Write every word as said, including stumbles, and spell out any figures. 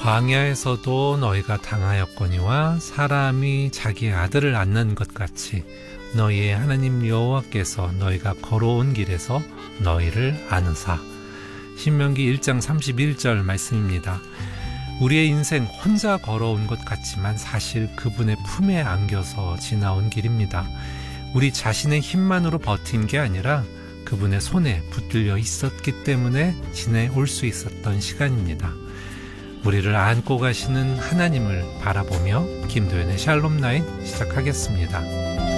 광야에서도 너희가 당하였거니와 사람이 자기 아들을 안는 것 같이 너희의 하나님 여호와께서 너희가 걸어온 길에서 너희를 안으사. 신명기 일 장 삼십일 절 말씀입니다. 우리의 인생 혼자 걸어온 것 같지만 사실 그분의 품에 안겨서 지나온 길입니다. 우리 자신의 힘만으로 버틴 게 아니라 그분의 손에 붙들려 있었기 때문에 지내올 수 있었던 시간입니다. 우리를 안고 가시는 하나님을 바라보며 김도연의 샬롬 나인 시작하겠습니다.